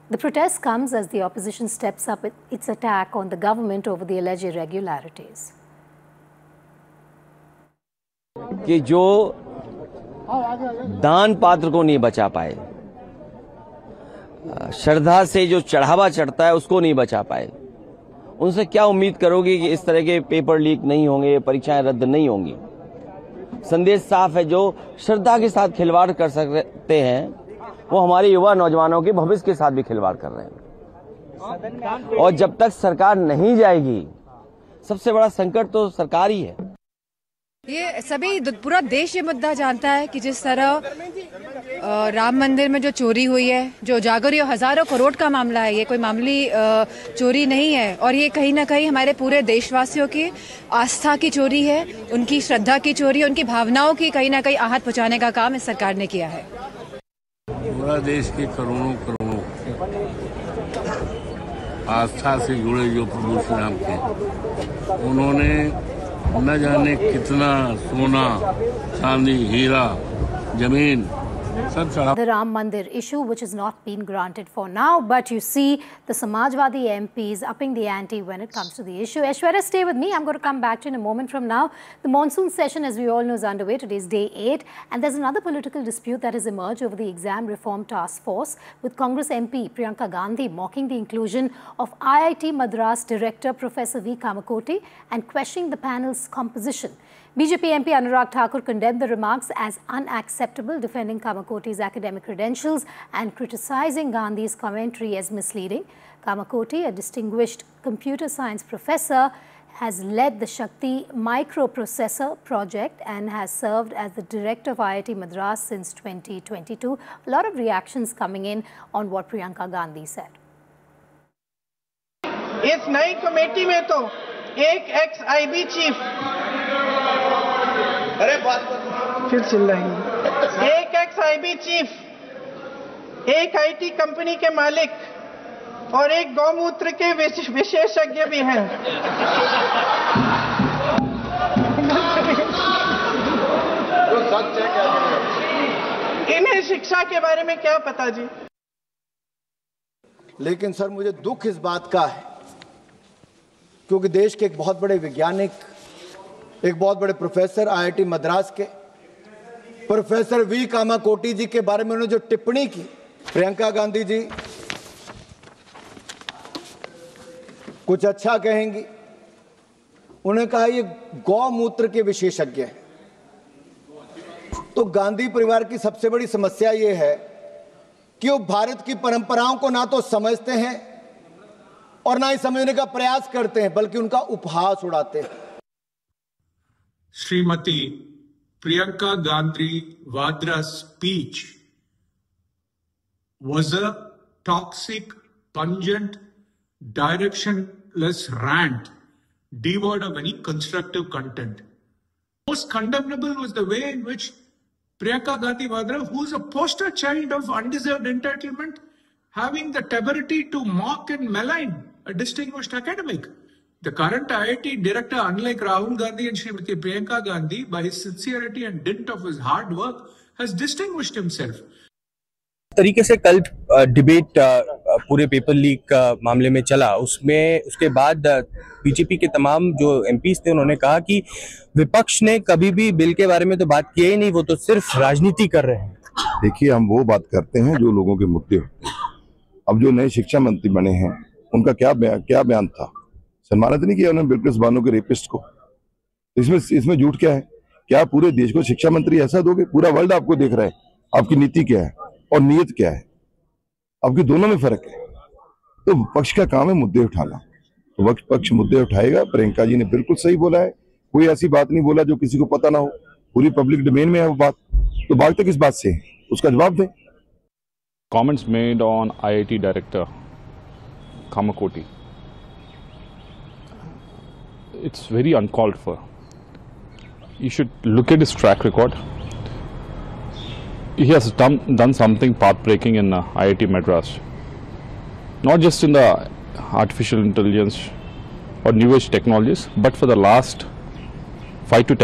The protest comes as the opposition steps up its attack on the government over the alleged irregularities. कि जो दान पात्र को नहीं बचा पाए, श्रद्धा से जो चढ़ावा चढ़ता है उसको नहीं बचा पाए, उनसे क्या उम्मीद करोगे कि इस तरह के पेपर लीक नहीं होंगे, परीक्षाएं रद्द नहीं होंगी। संदेश साफ है, जो श्रद्धा के साथ खिलवाड़ कर सकते हैं वो हमारे युवा नौजवानों के भविष्य के साथ भी खिलवाड़ कर रहे हैं। और जब तक सरकार नहीं जाएगी, सबसे बड़ा संकट तो सरकार ही है। ये सभी पूरा देश ये मुद्दा जानता है कि जिस तरह राम मंदिर में जो चोरी हुई है, जो उजागर हजारों करोड़ का मामला है, ये कोई मामूली चोरी नहीं है और ये कहीं ना कहीं हमारे पूरे देशवासियों की आस्था की चोरी है, उनकी श्रद्धा की चोरी है, उनकी भावनाओं की कहीं ना कहीं आहत पहुंचाने का काम इस सरकार ने किया है। पूरा देश के करोड़ों करोड़ों आस्था से जुड़े जो प्रभु श्री राम थे, उन्होंने न जाने कितना सोना, चांदी, हीरा, जमीन सब चढ़ा। The Ram Mandir issue, which has not been granted for now, but you see the Samajwadi MPs upping the ante when it comes to the issue. Aishwarya, stay with me. I'm going to come back to you in a moment from now. The monsoon session, as we all know, is underway. Today is day 8, and there's another political dispute that has emerged over the exam reform task force, with Congress MP Priyanka Gandhi mocking the inclusion of IIT Madras director Professor V. Kamakoti and questioning the panel's composition. BJP MP Anurag Thakur condemned the remarks as unacceptable, defending Kamakoti's academic credentials and criticizing Gandhi's commentary as misleading. Kamakoti, a distinguished computer science professor, has led the Shakti microprocessor project and has served as the director of IIT Madras since 2022. A lot of reactions coming in on what Priyanka Gandhi said. इस नई committee में तो एक ex-IB chief, फिर चिल्लाएंगे, एक ex-IB chief, एक IT company के मालिक और एक गौमूत्र के विशेषज्ञ भी हैं। इन्हें शिक्षा के बारे में क्या पता जी? लेकिन सर, मुझे दुख इस बात का है क्योंकि देश के एक बहुत बड़े वैज्ञानिक, एक बहुत बड़े प्रोफेसर, IIT मद्रास के प्रोफेसर वी कामाकोटी जी के बारे में उन्होंने जो टिप्पणी की, प्रियंका गांधी जी कुछ अच्छा कहेंगी। उन्होंने कहा ये गौमूत्र के विशेषज्ञ हैं। तो गांधी परिवार की सबसे बड़ी समस्या ये है कि वो भारत की परंपराओं को ना तो समझते हैं और ना ही समझने का प्रयास करते हैं, बल्कि उनका उपहास उड़ाते हैं। Shrimati Priyanka Gandhi Vadra's speech was a toxic, pungent, directionless rant devoid of any constructive content. Most condemnable was the way in which Priyanka Gandhi Vadra, who is a poster child of undeserved entitlement, having the temerity to mock and malign a distinguished academic. The current IIT director, unlike Rahul Gandhi and Srimati Priyanka Gandhi, by his sincerity and dint of his hard work, has distinguished himself. तरीके से कल debate पूरे paper leak का मामले में चला, उसके बाद बीजेपी के तमाम जो एमपीज थे उन्होंने कहा कि विपक्ष ने कभी भी बिल के बारे में तो बात की ही नहीं, वो तो सिर्फ राजनीति कर रहे हैं। देखिए, हम वो बात करते हैं जो लोगों के मुद्दे होते हैं। अब जो नए शिक्षा मंत्री बने हैं, उनका क्या बयान था? सम्मानित नहीं किया उन्होंने बिल्किस बानो के रेपिस्ट को। इसमें झूठ क्या है? क्या पूरे देश को शिक्षा मंत्री ऐसा दोगे? पूरा वर्ल्ड आपको देख रहा है, आपकी नीति क्या है और नीयत क्या है, आपके दोनों में फर्क है। तो पक्ष का काम है मुद्दे उठाना, तो पक्ष मुद्दे उठाएगा। प्रियंका जी ने बिल्कुल सही बोला है, कोई ऐसी बात नहीं बोला जो किसी को पता ना हो, पूरी पब्लिक डोमेन में है वो बात, तो बात तक इस बात से है, उसका जवाब दें। Comments made on IIT director Kamakoti, it's very uncalled for. You should look at his track record. He has done something path-breaking in IIT Madras, not just in the artificial intelligence or new age technologies, but for the last 5 to 10